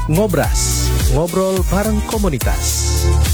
Ngobras, ngobrol bareng komunitas.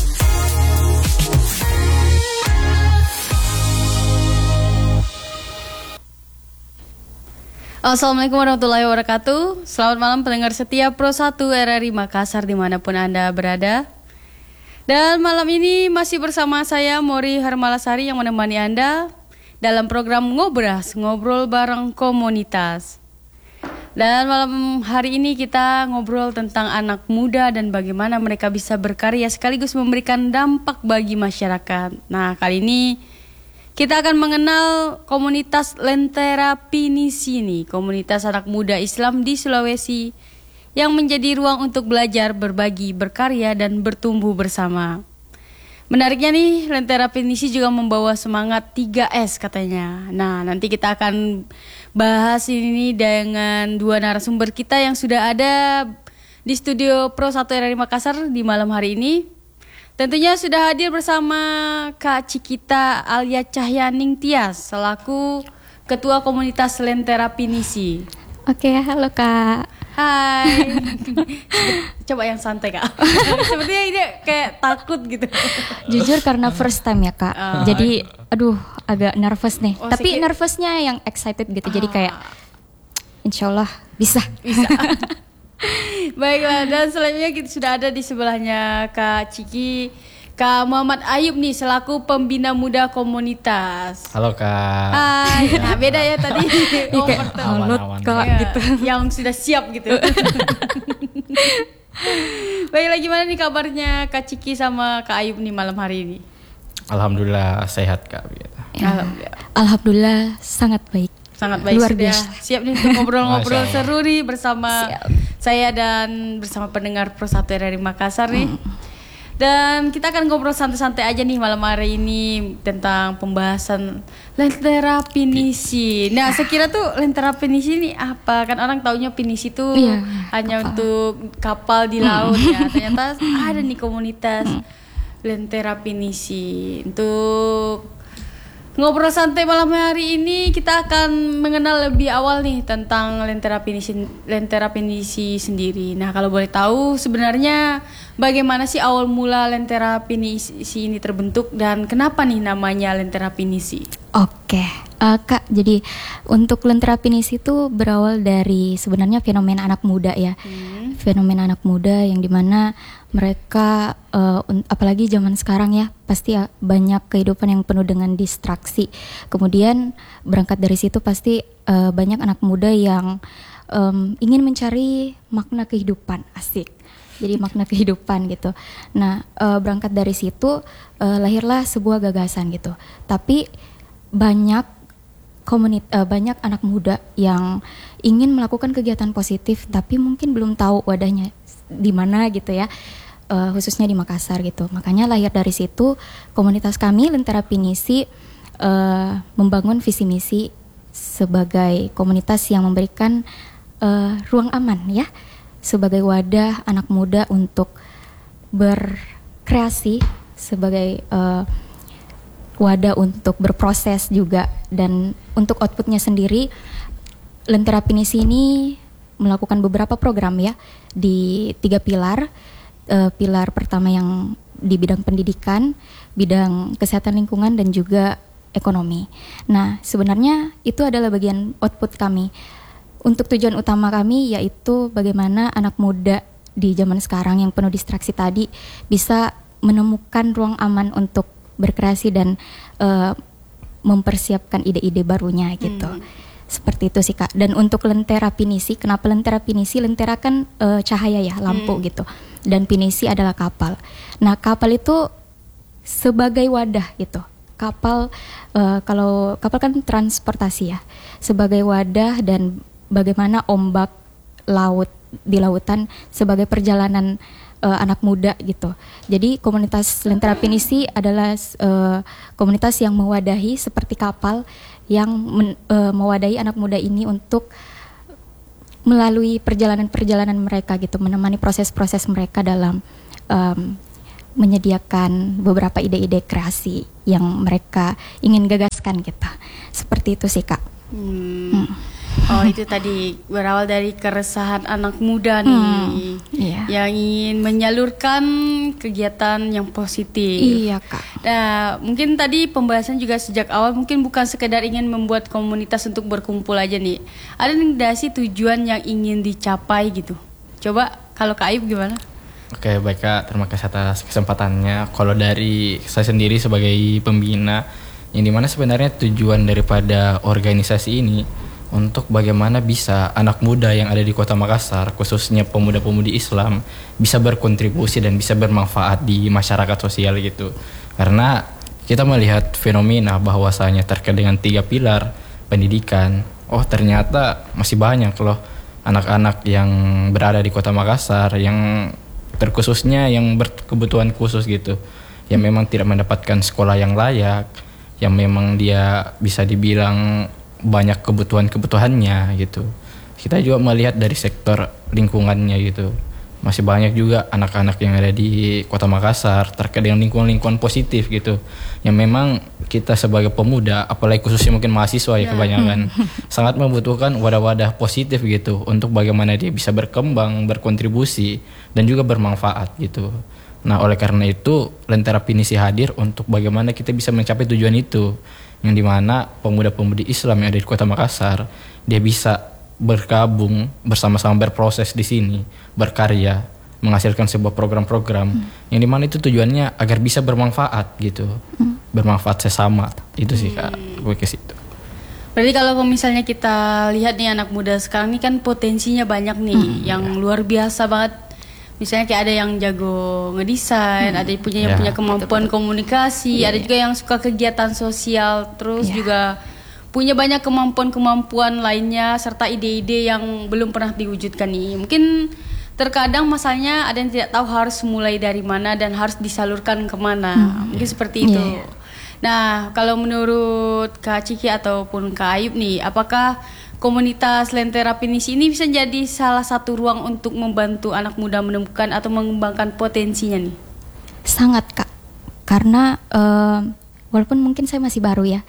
Assalamualaikum warahmatullahi wabarakatuh. Selamat malam pendengar setia Pro 1 RRI Makassar dimanapun Anda berada. Dan malam ini masih bersama saya Mori Harmalasari yang menemani Anda dalam program Ngobras, ngobrol bareng komunitas. Dan malam hari ini kita ngobrol tentang anak muda dan bagaimana mereka bisa berkarya sekaligus memberikan dampak bagi masyarakat. Nah, kali ini kita akan mengenal komunitas Lentera Pinisi nih, komunitas anak muda Islam di Sulawesi yang menjadi ruang untuk belajar, berbagi, berkarya, dan bertumbuh bersama. Menariknya nih, Lentera Pinisi juga membawa semangat 3S katanya. Nah, nanti kita akan bahas ini dengan dua narasumber kita yang sudah ada di studio Pro 1 RRI Makassar di malam hari ini. Tentunya sudah hadir bersama Kak Cikita Alia Cahyaning Tias selaku Ketua Komunitas Lentera Pinisi. Oke, halo Kak. Hai. Coba yang santai Kak. Sepertinya ini kayak takut gitu. Jujur karena first time ya Kak. Jadi agak nervous nih. Tapi nervousnya yang excited gitu. Jadi kayak insyaallah bisa. Baiklah, dan selanjutnya kita sudah ada di sebelahnya Kak Ciki, Kak Muhammad Ayub nih selaku pembina muda komunitas. Halo Kak. Hai. Nah, beda ya tadi. Aman, Kak ya, gitu. Yang sudah siap gitu. Baiklah, gimana nih kabarnya Kak Ciki sama Kak Ayub nih malam hari ini? Alhamdulillah sehat Kak. Ya, Alhamdulillah sangat baik. Sangat baik, luar sudah biasa. Siap nih untuk ngobrol-ngobrol seru nih bersama saya dan bersama pendengar Pro 1 RRI Makassar nih. Dan kita akan ngobrol santai-santai aja nih malam hari ini tentang pembahasan Lentera Pinisi. Nah, saya kira tuh Lentera Pinisi ini apa? Kan orang taunya Pinisi tuh hanya kapal. Untuk kapal di laut ya. Ternyata ada nih komunitas Lentera Pinisi. Untuk ngobrol santai malam hari ini kita akan mengenal lebih awal nih tentang Lentera Pinisi sendiri. Nah, kalau boleh tahu sebenarnya bagaimana sih awal mula Lentera Pinisi ini terbentuk dan kenapa nih namanya Lentera Pinisi? Oke, Kak, jadi untuk Lentera Pinisi itu berawal dari sebenarnya fenomena anak muda ya. Fenomena anak muda yang dimana mereka apalagi zaman sekarang ya pasti ya, banyak kehidupan yang penuh dengan distraksi. Kemudian berangkat dari situ pasti banyak anak muda yang ingin mencari makna kehidupan, asik. Jadi makna kehidupan gitu. Nah, berangkat dari situ lahirlah sebuah gagasan gitu. Tapi banyak anak muda yang ingin melakukan kegiatan positif tapi mungkin belum tahu wadahnya di mana gitu ya, khususnya di Makassar gitu. Makanya lahir dari situ komunitas kami Lentera Pinisi membangun visi misi sebagai komunitas yang memberikan ruang aman ya, sebagai wadah anak muda untuk berkreasi, sebagai wadah untuk berproses juga. Dan untuk outputnya sendiri Lentera Pinisi ini melakukan beberapa program ya di 3 pilar. Pilar pertama yang di bidang pendidikan, bidang kesehatan lingkungan dan juga ekonomi. Nah, sebenarnya itu adalah bagian output kami. Untuk tujuan utama kami yaitu bagaimana anak muda di zaman sekarang yang penuh distraksi tadi bisa menemukan ruang aman untuk berkreasi dan mempersiapkan ide-ide barunya gitu. Seperti itu sih Kak. Dan untuk Lentera Pinisi, kenapa Lentera Pinisi? Lentera kan cahaya ya, lampu gitu. Dan Pinisi adalah kapal. Nah, kapal itu sebagai wadah gitu. Kapal kalau kapal kan transportasi ya. Sebagai wadah dan bagaimana ombak laut di lautan sebagai perjalanan anak muda gitu. Jadi komunitas Lentera Pinisi adalah komunitas yang mewadahi seperti kapal yang mewadahi anak muda ini untuk melalui perjalanan-perjalanan mereka gitu, menemani proses-proses mereka dalam menyediakan beberapa ide-ide kreasi yang mereka ingin gagaskan gitu. Seperti itu sih Kak. Oh, itu tadi berawal dari keresahan anak muda nih Iya. yang ingin menyalurkan kegiatan yang positif. Iya, Kak. Nah, mungkin tadi pembahasan juga sejak awal mungkin bukan sekedar ingin membuat komunitas untuk berkumpul aja nih. Ada nggak sih tujuan yang ingin dicapai gitu? Coba kalau Kak Ayub gimana? Oke, baik Kak, terima kasih atas kesempatannya. Kalau dari saya sendiri sebagai pembina, yang dimana sebenarnya tujuan daripada organisasi ini untuk bagaimana bisa anak muda yang ada di Kota Makassar, khususnya pemuda-pemudi Islam, bisa berkontribusi dan bisa bermanfaat di masyarakat sosial gitu. Karena kita melihat fenomena bahwasanya terkait dengan 3 pilar pendidikan, oh ternyata masih banyak loh anak-anak yang berada di Kota Makassar yang terkhususnya yang berkebutuhan khusus gitu, yang memang tidak mendapatkan sekolah yang layak, yang memang dia bisa dibilang banyak kebutuhannya gitu. Kita juga melihat dari sektor lingkungannya gitu. Masih banyak juga anak-anak yang ada di Kota Makassar terkait dengan lingkungan-lingkungan positif gitu. Yang memang kita sebagai pemuda, apalagi khususnya mungkin mahasiswa ya kebanyakan, sangat membutuhkan wadah-wadah positif gitu untuk bagaimana dia bisa berkembang, berkontribusi dan juga bermanfaat gitu. Nah, oleh karena itu Lentera Pinisi hadir untuk bagaimana kita bisa mencapai tujuan itu, yang dimana pemuda-pemudi Islam yang ada di Kota Makassar dia bisa bergabung bersama-sama berproses di sini, berkarya, menghasilkan sebuah program-program yang dimana itu tujuannya agar bisa bermanfaat gitu, bermanfaat sesama. Itu sih Kak, gue ke situ. Berarti kalau misalnya kita lihat nih anak muda sekarang ini kan potensinya banyak nih yang luar biasa banget. Misalnya kayak ada yang jago ngedesain, ada yang punya kemampuan komunikasi, ada juga yang suka kegiatan sosial, terus juga punya banyak kemampuan-kemampuan lainnya serta ide-ide yang belum pernah diwujudkan nih. Mungkin terkadang masalahnya ada yang tidak tahu harus mulai dari mana dan harus disalurkan kemana. Mungkin seperti itu. Nah, kalau menurut Kak Ciki ataupun Kak Ayub nih, apakah komunitas Lentera Pinisi ini bisa jadi salah satu ruang untuk membantu anak muda menemukan atau mengembangkan potensinya nih? Sangat, Kak. Karena walaupun mungkin saya masih baru ya,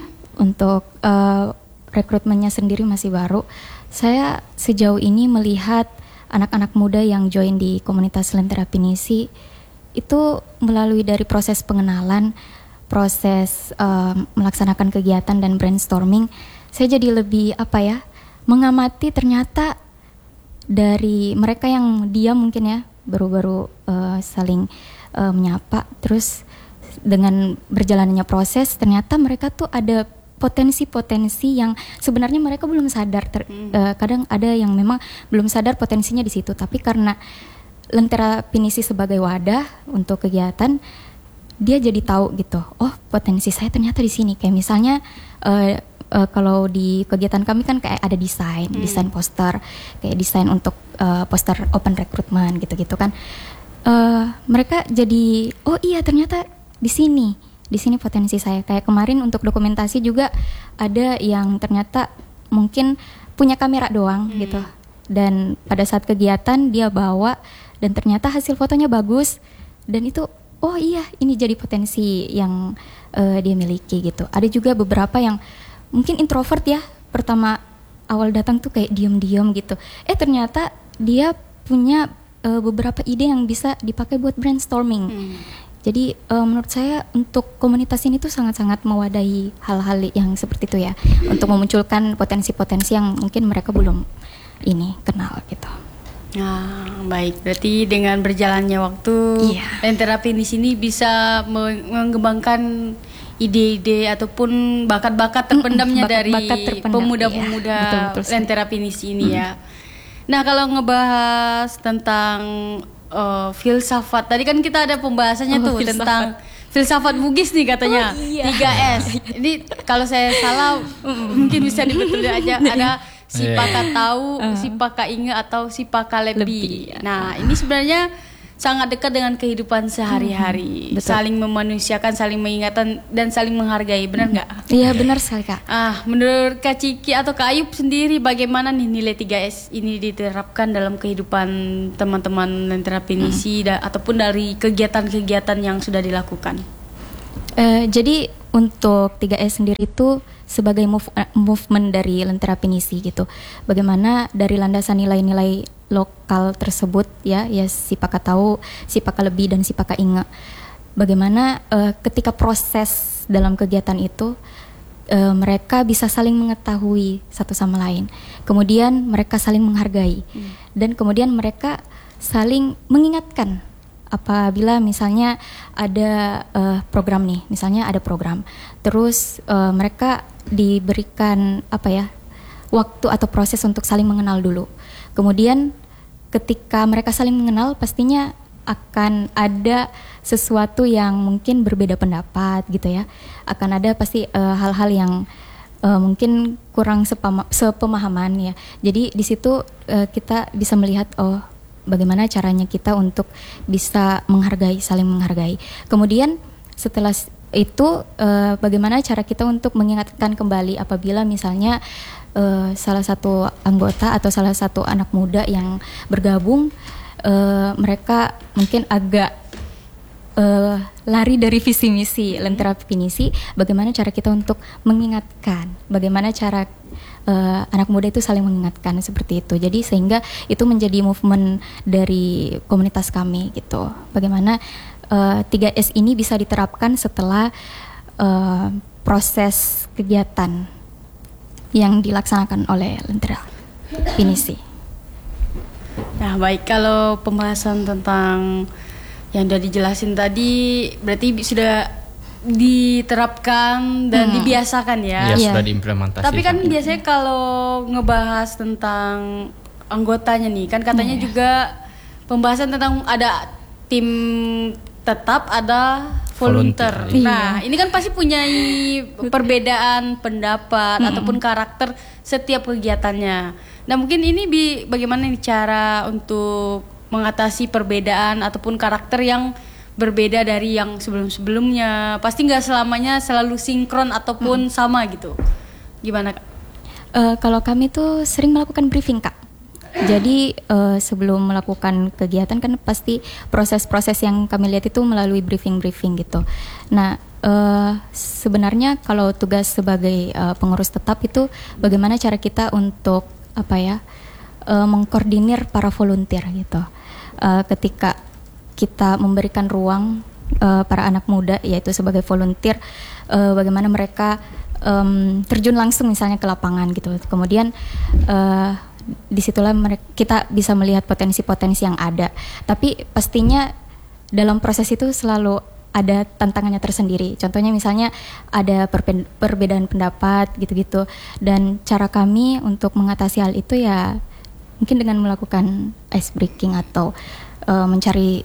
untuk rekrutmennya sendiri masih baru, saya sejauh ini melihat anak-anak muda yang join di komunitas Lentera Pinisi itu melalui dari proses pengenalan, proses melaksanakan kegiatan dan brainstorming, saya jadi lebih mengamati ternyata dari mereka yang diam mungkin ya, baru-baru saling menyapa, terus dengan berjalannya proses ternyata mereka tuh ada potensi-potensi yang sebenarnya mereka belum sadar. Kadang ada yang memang belum sadar potensinya di situ, tapi karena Lentera Pinisi sebagai wadah untuk kegiatan, dia jadi tahu gitu, oh potensi saya ternyata di sini. Kayak misalnya kalau di kegiatan kami kan kayak ada desain poster, kayak desain untuk poster open recruitment gitu-gitu kan. Mereka jadi oh iya ternyata di sini potensi saya. Kayak kemarin untuk dokumentasi juga ada yang ternyata mungkin punya kamera doang gitu. Dan pada saat kegiatan dia bawa dan ternyata hasil fotonya bagus, dan itu oh iya ini jadi potensi yang dia miliki gitu. Ada juga beberapa yang mungkin introvert ya, pertama awal datang tuh kayak diam-diam gitu. Ternyata dia punya beberapa ide yang bisa dipakai buat brainstorming. Jadi menurut saya untuk komunitas ini tuh sangat-sangat mewadahi hal-hal yang seperti itu ya, untuk memunculkan potensi-potensi yang mungkin mereka belum kenal gitu. Nah, baik. Berarti dengan berjalannya waktu, Lentera Pinisi ini bisa mengembangkan ide-ide ataupun bakat-bakat terpendamnya dari pemuda-pemuda Lentera Pinisi ini ya. Nah, kalau ngebahas tentang filsafat, tadi kan kita ada pembahasannya tentang filsafat Bugis nih katanya. 3S. Ini kalau saya salah mungkin bisa dibetulin aja. Ada Sipaka tahu, Sipaka ingat atau Sipaka lebih. Nah, ini sebenarnya sangat dekat dengan kehidupan sehari-hari. Saling memanusiakan, saling mengingatkan dan saling menghargai. Benar nggak? Iya, benar sekali, Kak. Menurut Kak Ciki atau Kak Ayub sendiri, bagaimana nih nilai 3S ini diterapkan dalam kehidupan teman-teman Lentera Pinisi ataupun dari kegiatan-kegiatan yang sudah dilakukan? Jadi untuk 3S sendiri itu sebagai movement dari Lentera Pinisi gitu. Bagaimana dari landasan nilai-nilai lokal tersebut ya si Paka tahu, si Paka lebih dan si Paka ingat. Bagaimana ketika proses dalam kegiatan itu mereka bisa saling mengetahui satu sama lain. Kemudian mereka saling menghargai. Dan kemudian mereka saling mengingatkan apabila misalnya ada program nih, misalnya ada program, terus mereka diberikan waktu atau proses untuk saling mengenal dulu. Kemudian ketika mereka saling mengenal, pastinya akan ada sesuatu yang mungkin berbeda pendapat gitu ya. Akan ada pasti hal-hal yang mungkin kurang sepemahaman ya. Jadi di situ kita bisa melihat bagaimana caranya kita untuk bisa menghargai, saling menghargai. Kemudian setelah itu bagaimana cara kita untuk mengingatkan kembali apabila misalnya salah satu anggota atau salah satu anak muda yang bergabung mereka mungkin agak lari dari visi misi Lentera Pinisi. Bagaimana cara kita untuk mengingatkan, bagaimana cara anak muda itu saling mengingatkan seperti itu. Jadi sehingga itu menjadi movement dari komunitas kami gitu. Bagaimana 3S ini bisa diterapkan setelah proses kegiatan yang dilaksanakan oleh Lentera Pinisi. Nah baik, kalau pembahasan tentang yang udah dijelasin tadi berarti sudah diterapkan dan dibiasakan ya. Iya, sudah diimplementasikan. Tapi kan biasanya kalau ngebahas tentang anggotanya nih, kan katanya juga pembahasan tentang ada tim tetap, ada volunteer. Nah, ini kan pasti punya perbedaan pendapat ataupun karakter setiap kegiatannya. Nah, mungkin ini bagaimana nih cara untuk mengatasi perbedaan ataupun karakter yang berbeda dari yang sebelum-sebelumnya. Pasti nggak selamanya selalu sinkron ataupun sama gitu. Gimana Kak? Kalau kami tuh sering melakukan briefing Kak. Jadi sebelum melakukan kegiatan kan pasti proses-proses yang kami lihat itu melalui briefing-briefing gitu. Nah sebenarnya kalau tugas sebagai pengurus tetap itu bagaimana cara kita untuk mengkoordinir para volunteer gitu. Ketika kita memberikan ruang para anak muda yaitu sebagai volunteer, bagaimana mereka terjun langsung misalnya ke lapangan gitu. Kemudian disitulah kita bisa melihat potensi-potensi yang ada. Tapi pastinya dalam proses itu selalu ada tantangannya tersendiri. Contohnya misalnya ada perbedaan pendapat gitu-gitu. Dan cara kami untuk mengatasi hal itu ya mungkin dengan melakukan ice breaking atau mencari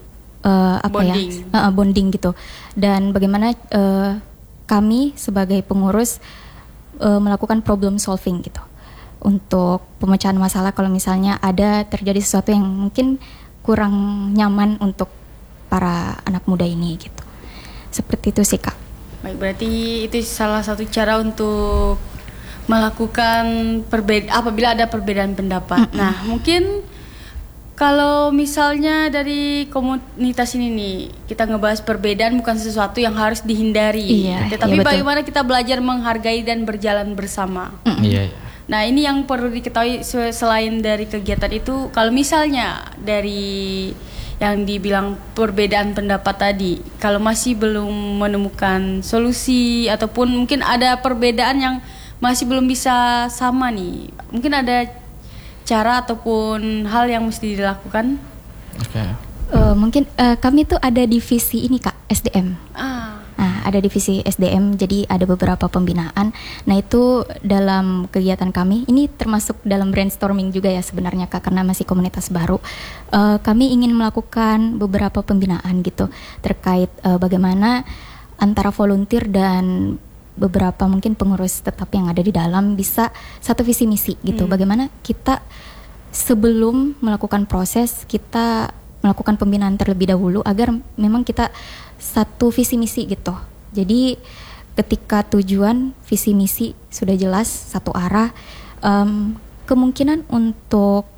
bonding gitu. Dan bagaimana kami sebagai pengurus melakukan problem solving gitu. Untuk pemecahan masalah kalau misalnya ada terjadi sesuatu yang mungkin kurang nyaman untuk para anak muda ini gitu. Seperti itu sih Kak. Baik, berarti itu salah satu cara untuk melakukan apabila ada perbedaan pendapat. Nah, mungkin kalau misalnya dari komunitas ini nih, kita ngebahas perbedaan bukan sesuatu yang harus dihindari. Tetapi bagaimana kita belajar menghargai dan berjalan bersama. Iya. Nah, ini yang perlu diketahui selain dari kegiatan itu, kalau misalnya dari yang dibilang perbedaan pendapat tadi, kalau masih belum menemukan solusi ataupun mungkin ada perbedaan yang masih belum bisa sama nih, mungkin ada cara ataupun hal yang mesti dilakukan? Mungkin kami tuh ada divisi ini Kak, SDM. Nah, ada divisi SDM, jadi ada beberapa pembinaan. Nah, itu dalam kegiatan kami, ini termasuk dalam brainstorming juga ya sebenarnya Kak, karena masih komunitas baru. Kami ingin melakukan beberapa pembinaan gitu, terkait bagaimana antara volunteer dan beberapa mungkin pengurus tetap yang ada di dalam bisa satu visi misi gitu. Bagaimana kita sebelum melakukan proses, kita melakukan pembinaan terlebih dahulu agar memang kita satu visi misi gitu. Jadi ketika tujuan visi misi sudah jelas satu arah, kemungkinan untuk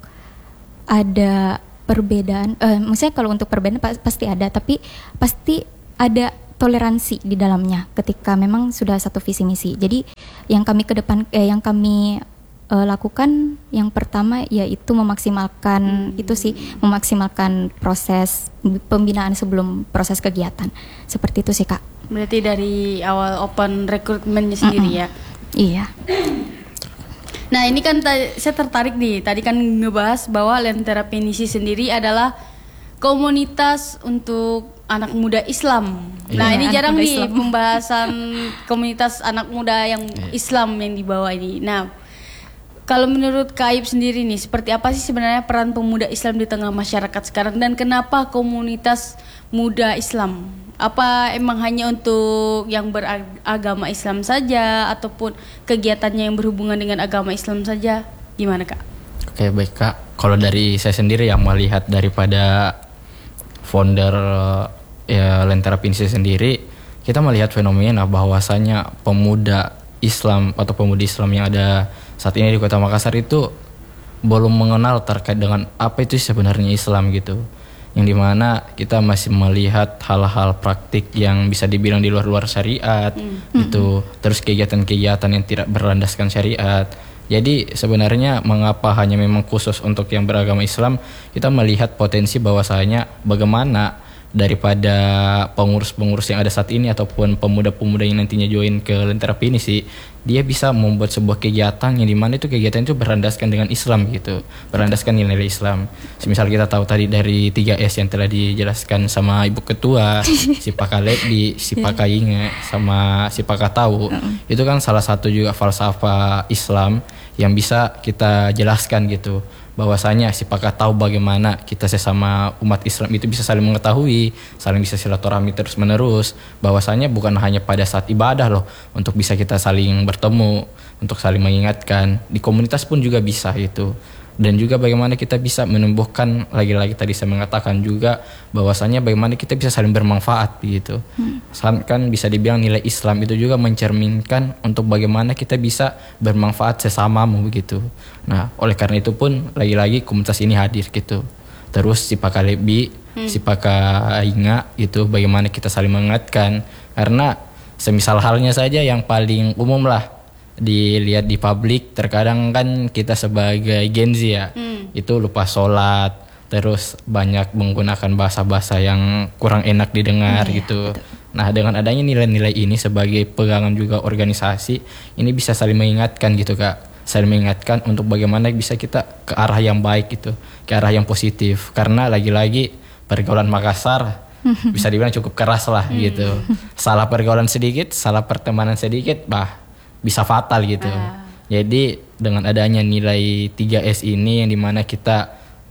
ada perbedaan, maksudnya kalau untuk perbedaan pasti ada, tapi pasti ada toleransi di dalamnya ketika memang sudah satu visi misi. Jadi yang kami lakukan yang pertama yaitu memaksimalkan memaksimalkan proses pembinaan sebelum proses kegiatan. Seperti itu sih, Kak. Berarti dari awal open recruitment-nya sendiri ya. Iya. Nah, ini kan saya tertarik nih. Tadi kan ngebahas bahwa Lentera Pinisi sendiri adalah komunitas untuk anak muda Islam. Nah, ini jarang nih pembahasan komunitas anak muda yang Islam yang dibawa ini. Nah, kalau menurut Kak Ayub sendiri nih, seperti apa sih sebenarnya peran pemuda Islam di tengah masyarakat sekarang dan kenapa komunitas muda Islam? Apa emang hanya untuk yang beragama Islam saja ataupun kegiatannya yang berhubungan dengan agama Islam saja? Gimana, Kak? Oke, baik, Kak. Kalau dari saya sendiri yang melihat daripada founder Lentera Pinisi sendiri, kita melihat fenomena bahwasanya pemuda Islam atau pemuda Islam yang ada saat ini di Kota Makassar itu belum mengenal terkait dengan apa itu sebenarnya Islam gitu. Yang dimana kita masih melihat hal-hal praktik yang bisa dibilang di luar syariat gitu. Terus kegiatan-kegiatan yang tidak berlandaskan syariat. Jadi sebenarnya mengapa hanya memang khusus untuk yang beragama Islam, kita melihat potensi bahwasanya bagaimana daripada pengurus-pengurus yang ada saat ini ataupun pemuda-pemuda yang nantinya join ke Lentera Pinisi, dia bisa membuat sebuah kegiatan yang dimana itu kegiatan itu berlandaskan dengan Islam gitu, berlandaskan nilai Islam. Semisal kita tahu tadi dari 3S yang telah dijelaskan sama Ibu Ketua, si Pak Lebi, si Pak Inge, sama si Pak Tahu, itu kan salah satu juga falsafah Islam yang bisa kita jelaskan gitu. Bahwasanya si Pak tahu bagaimana kita sesama umat Islam itu bisa saling mengetahui, saling bisa silaturahmi terus menerus. Bahwasanya bukan hanya pada saat ibadah loh, untuk bisa kita saling bertemu, untuk saling mengingatkan. Di komunitas pun juga bisa gitu. Dan juga bagaimana kita bisa menumbuhkan, lagi-lagi tadi saya mengatakan juga bahwasanya bagaimana kita bisa saling bermanfaat gitu. Kan bisa dibilang nilai Islam itu juga mencerminkan untuk bagaimana kita bisa bermanfaat sesamamu begitu. Nah, oleh karena itu pun lagi-lagi komunitas ini hadir gitu. Terus si Pak Lebi, si Pak Inga itu bagaimana kita saling mengingatkan, karena semisal halnya saja yang paling umum lah dilihat di publik, terkadang kan kita sebagai Gen Z ya itu lupa sholat, terus banyak menggunakan bahasa-bahasa yang kurang enak didengar gitu. Betul. Nah, dengan adanya nilai-nilai ini sebagai pegangan juga organisasi, ini bisa saling mengingatkan gitu, Kak, saling mengingatkan untuk bagaimana bisa kita ke arah yang baik gitu, ke arah yang positif. Karena lagi-lagi pergaulan Makassar bisa dibilang cukup keras lah gitu. Salah pergaulan sedikit, salah pertemanan sedikit, bisa fatal gitu. Jadi dengan adanya nilai 3S ini yang dimana kita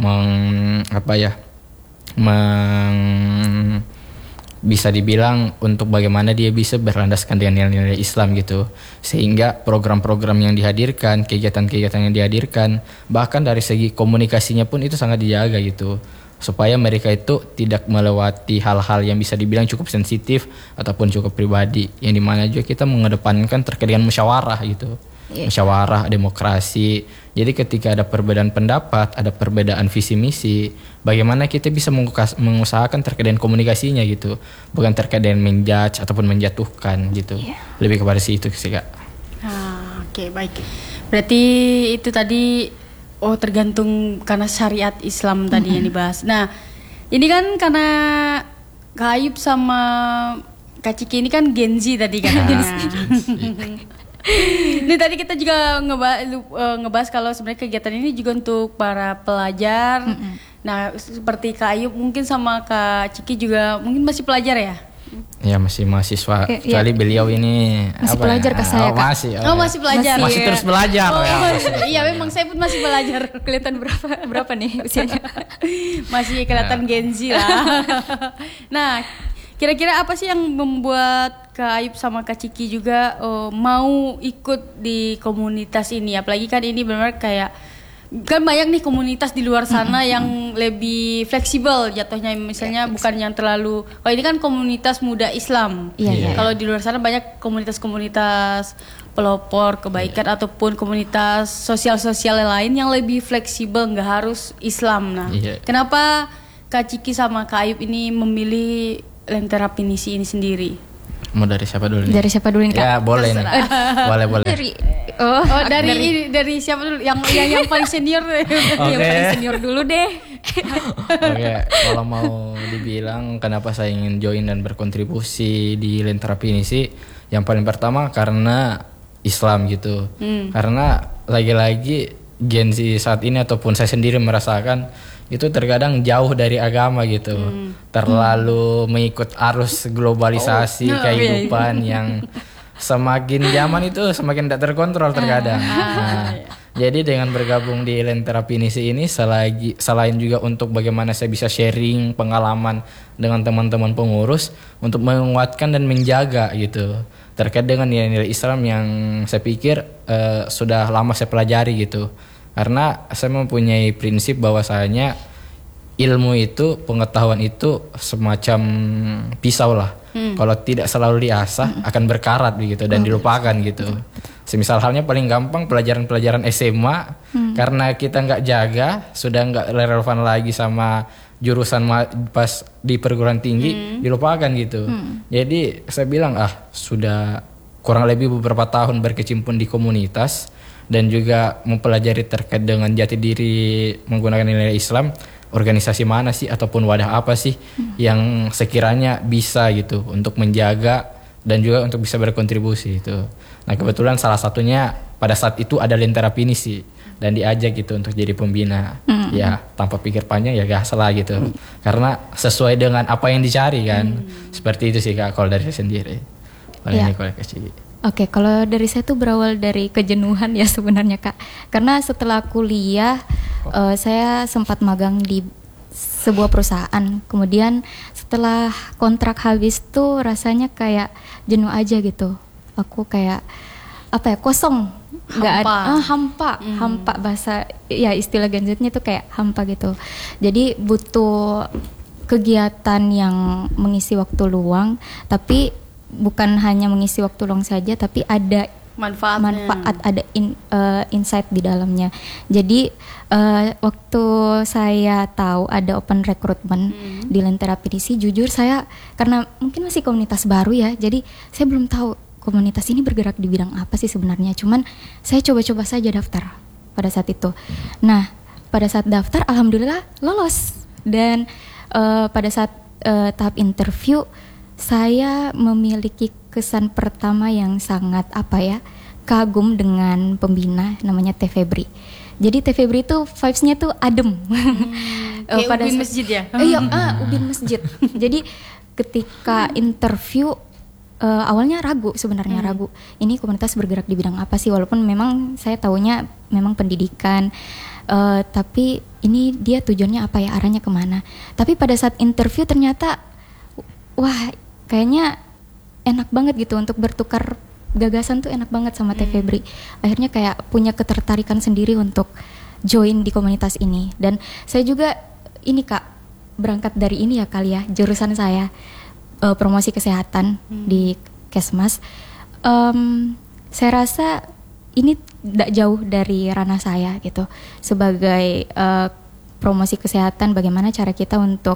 bisa dibilang untuk bagaimana dia bisa berlandaskan dengan nilai-nilai Islam gitu. Sehingga program-program yang dihadirkan, kegiatan-kegiatan yang dihadirkan, bahkan dari segi komunikasinya pun itu sangat dijaga gitu. Supaya mereka itu tidak melewati hal-hal yang bisa dibilang cukup sensitif ataupun cukup pribadi, yang dimana juga kita mengedepankan terkait dengan musyawarah gitu. Musyawarah, demokrasi. Jadi ketika ada perbedaan pendapat, ada perbedaan visi misi, bagaimana kita bisa mengusahakan terkait dengan komunikasinya gitu, bukan terkait dengan menjudge ataupun menjatuhkan gitu. Lebih kepada situ sih, Kak. Oke, baik. Berarti itu tadi tergantung karena syariat Islam tadi yang dibahas. Nah, ini kan karena Kak Ayub sama Kak Ciki ini kan Gen Z tadi kan. Ini tadi kita juga ngebahas kalau sebenarnya kegiatan ini juga untuk para pelajar. Nah, seperti Kak Ayub mungkin sama Kak Ciki juga mungkin masih pelajar ya? Ya, masih mahasiswa. Kecuali beliau ini masih pelajar ke saya, Kak. Masih pelajar. Masih terus belajar ya. Iya, memang saya pun masih belajar. Kelihatan berapa nih usianya? Masih kelihatan Gen Z lah. Nah, kira-kira apa sih yang membuat Kak Ayub sama Kak Ciki juga mau ikut di komunitas ini? Apalagi kan ini benar kayak kan banyak nih komunitas di luar sana yang lebih fleksibel jatuhnya, misalnya bukan yang terlalu, kalau ini kan komunitas muda Islam. Kalau di luar sana banyak komunitas-komunitas pelopor kebaikan ataupun komunitas sosial-sosial lain yang lebih fleksibel, nggak harus Islam. Nah, kenapa Kak Ciki sama Kak Ayub ini memilih Lentera Pinisi ini sendiri? Mau dari siapa dulu nih? Dari siapa dulu nih Kak? Ya boleh nih. boleh. Oh, dari siapa dulu? Yang paling senior. yang paling senior dulu deh. Oke, kalau mau dibilang kenapa saya ingin join dan berkontribusi di Lentera Pinisi, yang paling pertama karena Islam gitu. Karena lagi-lagi Gen Z saat ini ataupun saya sendiri merasakan itu terkadang jauh dari agama gitu. Terlalu mengikut arus globalisasi kehidupan yang semakin zaman itu semakin tidak terkontrol terkadang. Jadi dengan bergabung di Lentera Pinisi ini selain juga untuk bagaimana saya bisa sharing pengalaman dengan teman-teman pengurus untuk menguatkan dan menjaga gitu terkait dengan nilai-nilai Islam yang saya pikir sudah lama saya pelajari gitu. Karena saya mempunyai prinsip bahwasanya ilmu itu, pengetahuan itu semacam pisau lah. Kalau tidak selalu diasah akan berkarat begitu dan dilupakan gitu. Semisal halnya paling gampang pelajaran-pelajaran SMA karena kita nggak jaga, sudah nggak relevan lagi sama jurusan pas di perguruan tinggi, dilupakan gitu. Jadi saya bilang sudah kurang lebih beberapa tahun berkecimpung di komunitas dan juga mempelajari terkait dengan jati diri menggunakan nilai Islam. Organisasi mana sih ataupun wadah apa sih yang sekiranya bisa gitu untuk menjaga dan juga untuk bisa berkontribusi itu. Nah kebetulan salah satunya pada saat itu ada Lentera Pinisi dan diajak gitu untuk jadi pembina. Ya tanpa pikir panjang ya gas lah gitu. Karena sesuai dengan apa yang dicari kan. Seperti itu sih Kak kalau dari saya sendiri. Paling Oke, kalau dari saya tuh berawal dari kejenuhan ya sebenarnya Kak. Karena setelah kuliah saya sempat magang di sebuah perusahaan. Kemudian setelah kontrak habis tuh rasanya kayak jenuh aja gitu. Aku kayak kosong, nggak ada hampa bahasa ya istilah Gen Z-nya tuh kayak hampa gitu. Jadi butuh kegiatan yang mengisi waktu luang, tapi bukan hanya mengisi waktu luang saja, tapi ada manfaat, ada insight di dalamnya. Jadi waktu saya tahu ada open recruitment di Lentera Pinisi, jujur saya karena mungkin masih komunitas baru ya, jadi saya belum tahu komunitas ini bergerak di bidang apa sih sebenarnya. Cuman saya coba-coba saja daftar pada saat itu. Nah pada saat daftar alhamdulillah lolos, dan pada saat tahap interview saya memiliki kesan pertama yang sangat kagum dengan pembina namanya Teh Febri. Jadi Teh Febri itu vibes-nya tuh adem. Kayak ubin masjid ya? Iya, ubin masjid. Jadi ketika interview awalnya ragu sebenarnya, ragu. Ini komunitas bergerak di bidang apa sih? Walaupun memang saya tahunya memang pendidikan, tapi ini dia tujuannya apa ya, arahnya kemana? Tapi pada saat interview ternyata, wah kayaknya enak banget gitu untuk bertukar gagasan tuh enak banget sama Teh Febri. Akhirnya kayak punya ketertarikan sendiri untuk join di komunitas ini. Dan saya juga ini Kak, berangkat dari ini ya kali ya, jurusan saya promosi kesehatan di Kesmas. Saya rasa ini tidak jauh dari ranah saya gitu. Sebagai promosi kesehatan, bagaimana cara kita untuk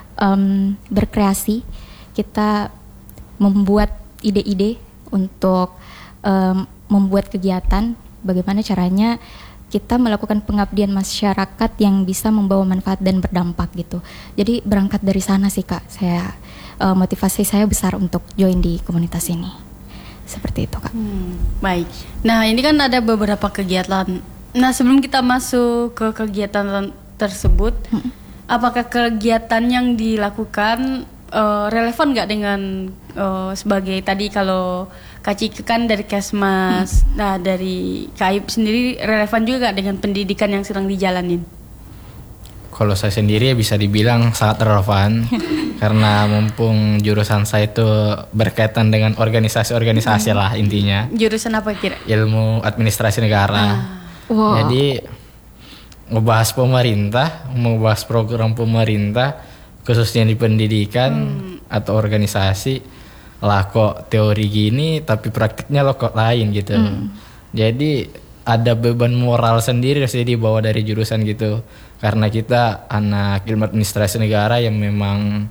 berkreasi, kita membuat ide-ide untuk membuat kegiatan, bagaimana caranya kita melakukan pengabdian masyarakat yang bisa membawa manfaat dan berdampak gitu. Jadi berangkat dari sana sih Kak, saya motivasi saya besar untuk join di komunitas ini. Seperti itu Kak. Baik. Nah ini kan ada beberapa kegiatan. Nah sebelum kita masuk ke kegiatan tersebut, apakah kegiatan yang dilakukan relevan nggak dengan sebagai tadi kalau Kak Cike kan dari Kesmas, nah dari Kak Ayub sendiri relevan juga nggak dengan pendidikan yang sedang dijalanin? Kalau saya sendiri bisa dibilang sangat relevan karena mumpung jurusan saya itu berkaitan dengan organisasi-organisasi lah intinya. Jurusan apa kira? Ilmu administrasi negara. Wow. Jadi ngebahas pemerintah, membahas program pemerintah khususnya di pendidikan atau organisasi lah, kok teori gini tapi praktiknya lo kok lain gitu. Jadi ada beban moral sendiri sih dibawa dari jurusan gitu, karena kita anak ilmu administrasi negara yang memang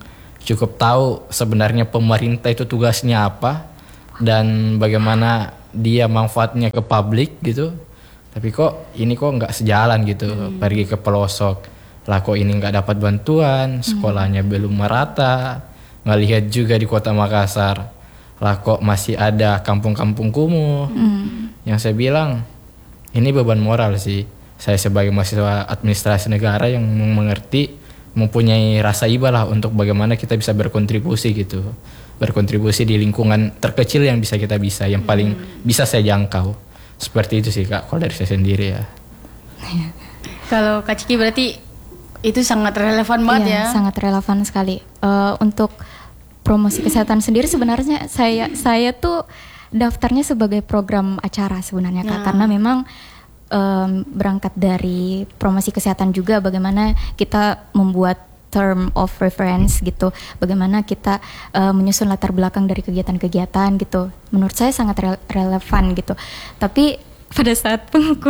cukup tahu sebenarnya pemerintah itu tugasnya apa dan bagaimana dia manfaatnya ke publik gitu. Tapi kok ini kok nggak sejalan gitu, pergi ke pelosok lah, kok ini nggak dapat bantuan, sekolahnya belum merata. Nggak lihat juga di kota Makassar lah, kok masih ada kampung-kampung kumuh. Yang saya bilang ini beban moral sih. Saya sebagai mahasiswa administrasi negara yang mengerti, mempunyai rasa iba lah untuk bagaimana kita bisa berkontribusi gitu. Berkontribusi di lingkungan terkecil yang yang paling bisa saya jangkau. Seperti itu sih Kak, kalau dari saya sendiri ya. Kalau Kak Ciki berarti itu sangat relevan banget ya? Sangat relevan sekali. Untuk promosi kesehatan sendiri sebenarnya saya tuh daftarnya sebagai program acara sebenarnya Kak, karena memang berangkat dari promosi kesehatan juga bagaimana kita membuat term of reference gitu, bagaimana kita menyusun latar belakang dari kegiatan-kegiatan gitu. Menurut saya sangat relevan gitu. Tapi pada saat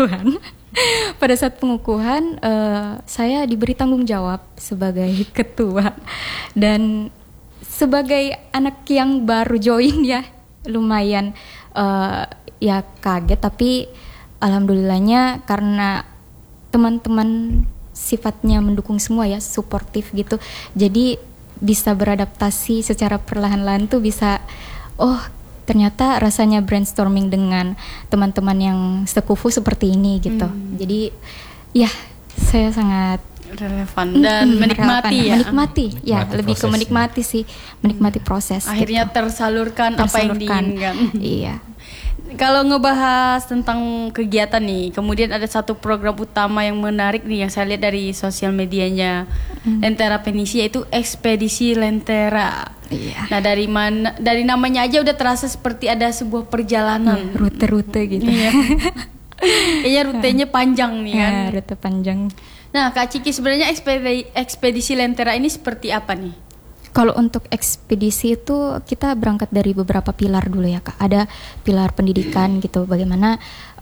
pengukuhan saya diberi tanggung jawab sebagai ketua, dan sebagai anak yang baru join ya lumayan ya kaget, tapi alhamdulillahnya karena teman-teman sifatnya mendukung semua ya, suportif gitu. Jadi bisa beradaptasi secara perlahan-lahan tuh bisa, oh ternyata rasanya brainstorming dengan teman-teman yang sekufu seperti ini gitu. Jadi ya saya sangat relevan dan menikmati ya lebih ke menikmati sih, menikmati proses. Akhirnya gitu. tersalurkan apa yang diinginkan. Iya. Kalau ngebahas tentang kegiatan nih, kemudian ada satu program utama yang menarik nih yang saya lihat dari sosial medianya Lentera Pinisi, yaitu ekspedisi Lentera. Iya. Nah dari namanya aja udah terasa seperti ada sebuah perjalanan, rute-rute gitu. Iya. Kayaknya rutenya panjang nih kan. Ya, rute panjang. Nah Kak Ciki, sebenarnya ekspedisi Lentera ini seperti apa nih? Kalau untuk ekspedisi itu kita berangkat dari beberapa pilar dulu ya Kak. Ada pilar pendidikan gitu, bagaimana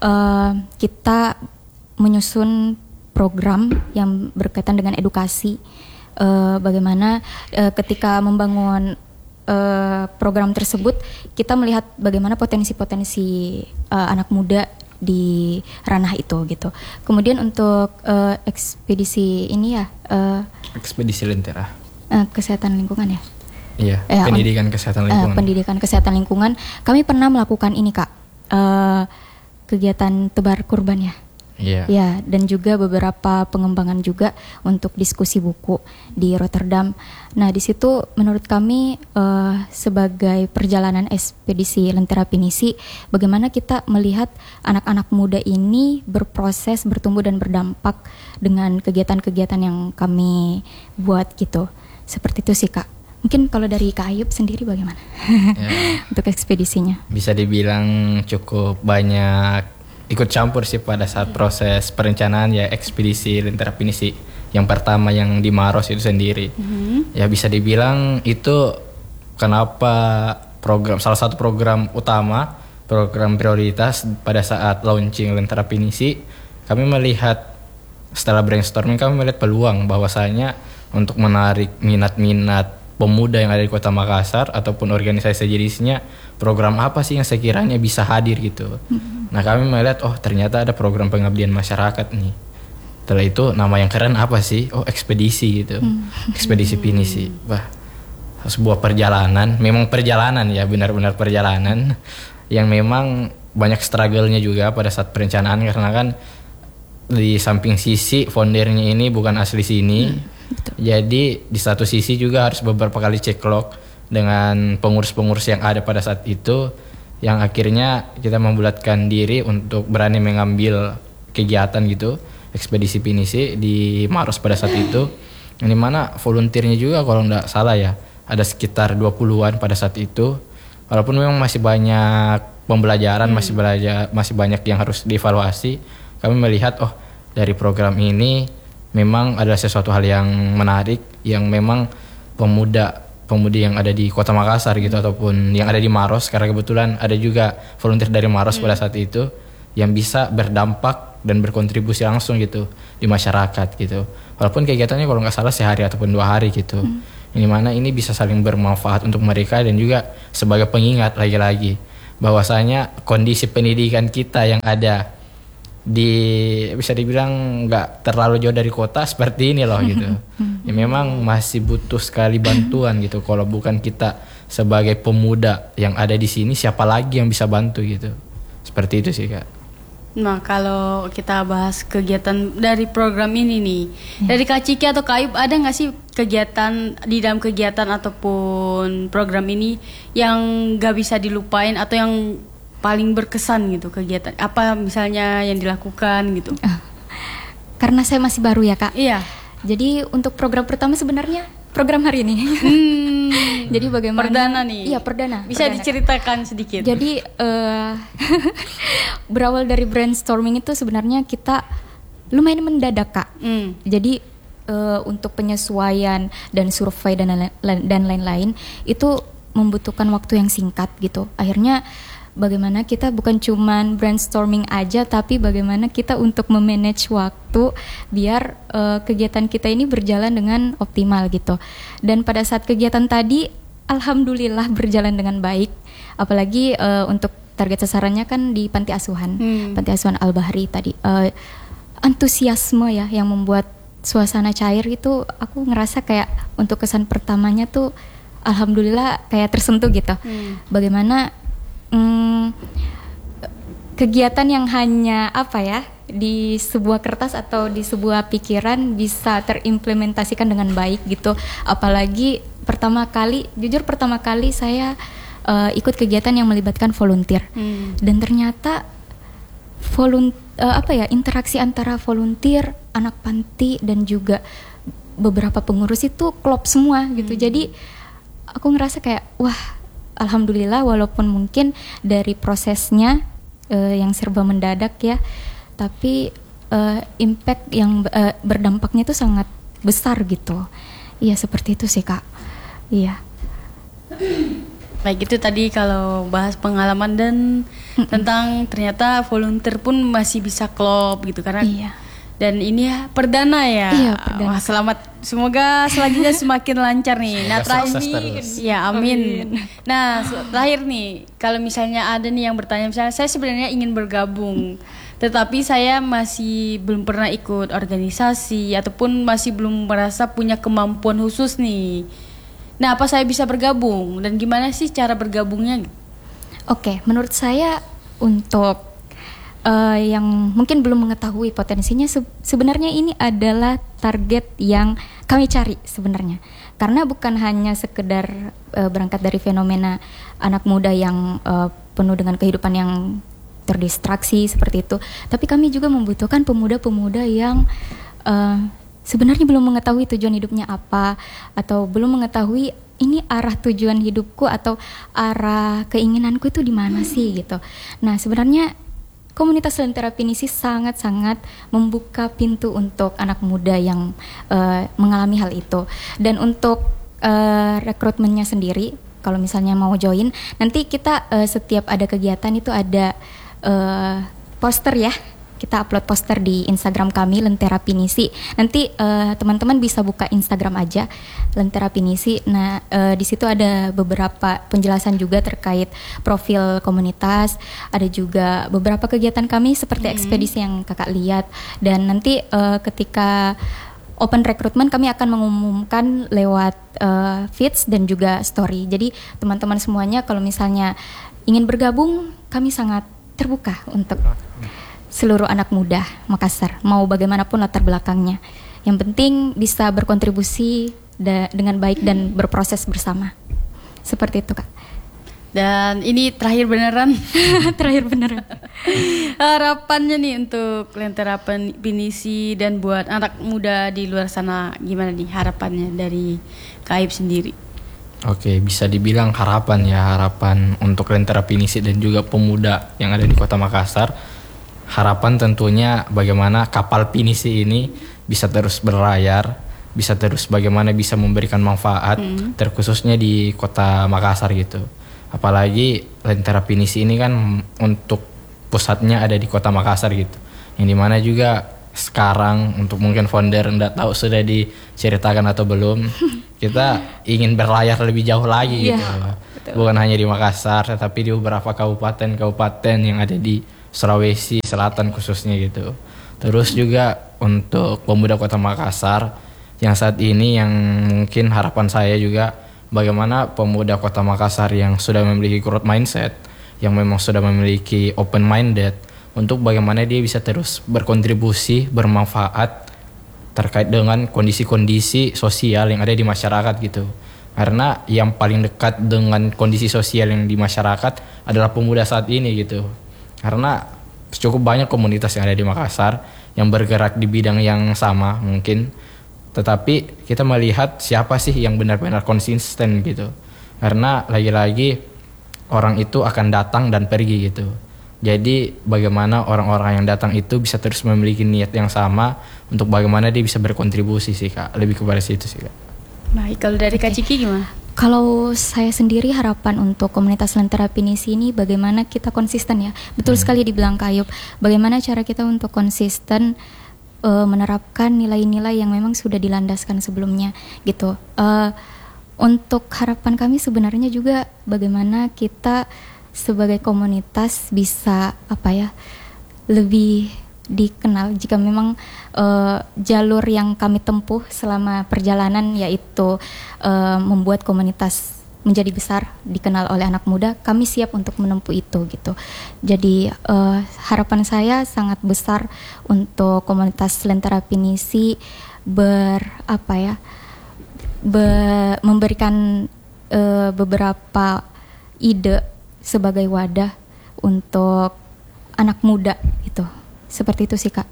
kita menyusun program yang berkaitan dengan edukasi. Bagaimana ketika membangun program tersebut, kita melihat bagaimana potensi-potensi anak muda di ranah itu gitu. Kemudian untuk ekspedisi ini ya ekspedisi Lentera. Kesehatan lingkungan ya. Iya, pendidikan kesehatan lingkungan. Pendidikan kesehatan lingkungan. Kami pernah melakukan ini Kak, kegiatan tebar kurban ya. Iya. Ya, dan juga beberapa pengembangan juga untuk diskusi buku di Rotterdam. Nah, di situ menurut kami sebagai perjalanan ekspedisi Lentera Pinisi, bagaimana kita melihat anak-anak muda ini berproses, bertumbuh dan berdampak dengan kegiatan-kegiatan yang kami buat gitu. Seperti itu sih Kak. Mungkin kalau dari Kak Ayub sendiri bagaimana Ya. untuk ekspedisinya? Bisa dibilang cukup banyak ikut campur sih pada saat proses perencanaan ya ekspedisi Lentera Pinisi. Yang pertama yang di Maros itu sendiri. Ya bisa dibilang itu kenapa salah satu program utama, program prioritas pada saat launching Lentera Pinisi. Kami melihat setelah brainstorming, kami melihat peluang bahwasanya untuk menarik minat-minat pemuda yang ada di Kota Makassar ataupun organisasi sejenisnya, program apa sih yang sekiranya bisa hadir gitu. Nah kami melihat, oh ternyata ada program pengabdian masyarakat nih. Setelah itu nama yang keren apa sih? Oh ekspedisi gitu. Ekspedisi Pinisi. Wah, sebuah perjalanan, memang perjalanan ya, benar-benar perjalanan yang memang banyak struggle-nya juga pada saat perencanaan, karena kan di samping sisi foundernya ini bukan asli sini. Jadi di satu sisi juga harus beberapa kali cek log dengan pengurus-pengurus yang ada pada saat itu, yang akhirnya kita membulatkan diri untuk berani mengambil kegiatan gitu, ekspedisi Pinisi di Maros pada saat itu, yang dimana volunteernya juga kalau nggak salah ya ada sekitar 20-an pada saat itu. Walaupun memang masih banyak pembelajaran, masih banyak yang harus dievaluasi, kami melihat oh dari program ini memang ada sesuatu hal yang menarik, yang memang pemudi yang ada di Kota Makassar gitu ataupun yang ada di Maros, karena kebetulan ada juga volunteer dari Maros pada saat itu yang bisa berdampak dan berkontribusi langsung gitu di masyarakat gitu. Walaupun kegiatannya kalau nggak salah sehari ataupun 2 hari gitu. Yang dimana ini bisa saling bermanfaat untuk mereka dan juga sebagai pengingat lagi-lagi bahwasanya kondisi pendidikan kita yang ada di bisa dibilang nggak terlalu jauh dari kota seperti ini loh gitu. Ya memang masih butuh sekali bantuan gitu. Kalau bukan kita sebagai pemuda yang ada di sini, siapa lagi yang bisa bantu gitu. Seperti itu sih Kak. Nah, kalau kita bahas kegiatan dari program ini nih, dari Kak Ciki atau Kak Ayub, ada nggak sih kegiatan di dalam kegiatan ataupun program ini yang nggak bisa dilupain atau yang paling berkesan gitu kegiatan? Apa misalnya yang dilakukan gitu? Karena saya masih baru ya Kak. Iya. Jadi untuk program pertama sebenarnya program hari ini. Jadi bagaimana? Perdana nih. Iya perdana. Bisa perdana. diceritakan sedikit. Jadi berawal dari brainstorming itu sebenarnya kita lumayan mendadak Kak. Jadi untuk penyesuaian dan survei dan lain-lain itu membutuhkan waktu yang singkat gitu. Akhirnya bagaimana kita bukan cuman brainstorming aja, tapi bagaimana kita untuk memanage waktu biar kegiatan kita ini berjalan dengan optimal gitu. Dan pada saat kegiatan tadi, alhamdulillah berjalan dengan baik. Apalagi untuk target sasarannya kan di panti asuhan, panti asuhan Al-Bahri tadi. Antusiasme ya yang membuat suasana cair itu, aku ngerasa kayak untuk kesan pertamanya tuh, alhamdulillah kayak tersentuh gitu. Bagaimana kegiatan yang hanya apa ya di sebuah kertas atau di sebuah pikiran bisa terimplementasikan dengan baik gitu. Apalagi pertama kali saya ikut kegiatan yang melibatkan volunteer dan ternyata interaksi antara volunteer, anak panti dan juga beberapa pengurus itu klop semua gitu. Jadi aku ngerasa kayak wah, alhamdulillah walaupun mungkin dari prosesnya yang serba mendadak ya, tapi impact yang berdampaknya itu sangat besar gitu. Iya seperti itu sih Kak. Iya. Baik, itu tadi kalau bahas pengalaman dan tentang ternyata volunteer pun masih bisa klop gitu karena. Iya. Dan ini ya perdana ya. Iya, perdana. Wah, selamat. Semoga selanjutnya semakin lancar nih. Nah, terakhir nih, ya amin. Nah, terakhir nih, kalau misalnya ada nih yang bertanya, misalnya saya sebenarnya ingin bergabung, tetapi saya masih belum pernah ikut organisasi ataupun masih belum merasa punya kemampuan khusus nih. Nah, apa saya bisa bergabung dan gimana sih cara bergabungnya? Oke, menurut saya untuk yang mungkin belum mengetahui potensinya, sebenarnya ini adalah target yang kami cari sebenarnya. Karena bukan hanya sekedar berangkat dari fenomena anak muda yang penuh dengan kehidupan yang terdistraksi seperti itu, tapi kami juga membutuhkan pemuda-pemuda yang sebenarnya belum mengetahui tujuan hidupnya apa, atau belum mengetahui ini arah tujuan hidupku atau arah keinginanku itu di mana sih gitu. Nah, sebenarnya komunitas Lentera Pinisi sangat-sangat membuka pintu untuk anak muda yang mengalami hal itu. Dan untuk rekrutmennya sendiri, kalau misalnya mau join, nanti kita setiap ada kegiatan itu ada poster ya. Kita upload poster di Instagram kami Lentera Pinisi. Nanti teman-teman bisa buka Instagram aja Lentera Pinisi. Nah, di situ ada beberapa penjelasan juga terkait profil komunitas. Ada juga beberapa kegiatan kami seperti ekspedisi yang Kakak lihat. Dan nanti ketika open recruitment kami akan mengumumkan lewat feeds dan juga story. Jadi teman-teman semuanya kalau misalnya ingin bergabung, kami sangat terbuka untuk seluruh anak muda Makassar, mau bagaimanapun latar belakangnya. Yang penting bisa berkontribusi dengan baik dan berproses bersama. Seperti itu Kak. Dan ini terakhir beneran. Terakhir beneran. Harapannya nih untuk Lentera Pinisi dan buat anak muda di luar sana, gimana nih harapannya dari Kak Ayub sendiri? Oke, bisa dibilang harapan untuk Lentera Pinisi dan juga pemuda yang ada di Kota Makassar. Harapan tentunya bagaimana kapal pinisi ini bisa terus berlayar, bisa terus bagaimana bisa memberikan manfaat, terkhususnya di Kota Makassar gitu. Apalagi Lentera Pinisi ini kan untuk pusatnya ada di Kota Makassar gitu, yang dimana juga sekarang untuk mungkin founder enggak tahu sudah diceritakan atau belum, kita ingin berlayar lebih jauh lagi gitu. Bukan hanya di Makassar tetapi di beberapa kabupaten yang ada di Sulawesi Selatan khususnya gitu. Terus juga untuk pemuda Kota Makassar yang saat ini, yang mungkin harapan saya juga bagaimana pemuda Kota Makassar yang sudah memiliki growth mindset, yang memang sudah memiliki open minded, untuk bagaimana dia bisa terus berkontribusi, bermanfaat terkait dengan kondisi-kondisi sosial yang ada di masyarakat gitu. Karena yang paling dekat dengan kondisi sosial yang di masyarakat adalah pemuda saat ini gitu. Karena cukup banyak komunitas yang ada di Makassar yang bergerak di bidang yang sama mungkin, tetapi kita melihat siapa sih yang benar-benar konsisten gitu. Karena lagi-lagi orang itu akan datang dan pergi gitu. Jadi bagaimana orang-orang yang datang itu bisa terus memiliki niat yang sama untuk bagaimana dia bisa berkontribusi sih Kak. Lebih kepada situ sih Kak. Baik, kalau dari Kak Ciki gimana? Kalau saya sendiri harapan untuk komunitas Lentera Pinisi ini bagaimana kita konsisten ya. Betul sekali dibilang Kak Ayub. Bagaimana cara kita untuk konsisten menerapkan nilai-nilai yang memang sudah dilandaskan sebelumnya gitu. Untuk harapan kami sebenarnya juga bagaimana kita sebagai komunitas bisa lebih dikenal jika memang jalur yang kami tempuh selama perjalanan yaitu membuat komunitas menjadi besar, dikenal oleh anak muda, kami siap untuk menempuh itu gitu. Jadi harapan saya sangat besar untuk komunitas Lentera Pinisi memberikan beberapa ide sebagai wadah untuk anak muda itu. Seperti itu sih Kak.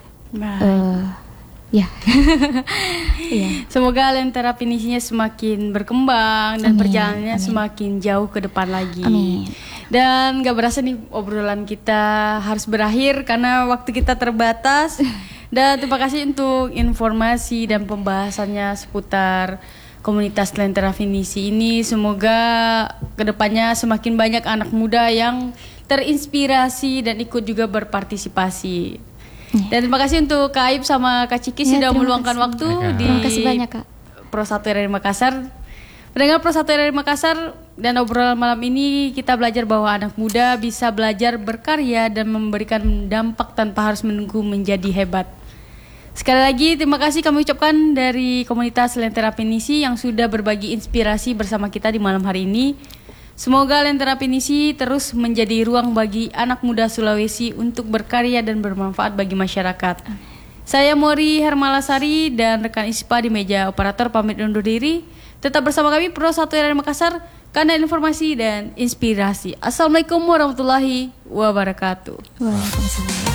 Ya. Iya. Semoga Lentera Pinisinya semakin berkembang dan perjalanannya semakin jauh ke depan lagi. Amin. Dan gak berasa nih obrolan kita harus berakhir karena waktu kita terbatas. Dan terima kasih untuk informasi dan pembahasannya seputar komunitas Lentera Pinisi ini. Semoga kedepannya semakin banyak anak muda yang terinspirasi dan ikut juga berpartisipasi. Dan terima kasih untuk Kak Aib sama Kak Ciki sudah meluangkan waktu di Terima kasih banyak Kak. Pro 1 RRI Makassar. Pendengar Pro 1 RRI Makassar, dan obrolan malam ini kita belajar bahwa anak muda bisa belajar berkarya dan memberikan dampak tanpa harus menunggu menjadi hebat. Sekali lagi terima kasih kami ucapkan dari komunitas Lentera Pinisi yang sudah berbagi inspirasi bersama kita di malam hari ini. Semoga Lentera Pinisi terus menjadi ruang bagi anak muda Sulawesi untuk berkarya dan bermanfaat bagi masyarakat. Saya Mori Hermalasari dan rekan ISPA di meja operator pamit undur diri. Tetap bersama kami Pro 1 RRI Makassar, kanal informasi dan inspirasi. Assalamualaikum warahmatullahi wabarakatuh. Waalaikumsalam.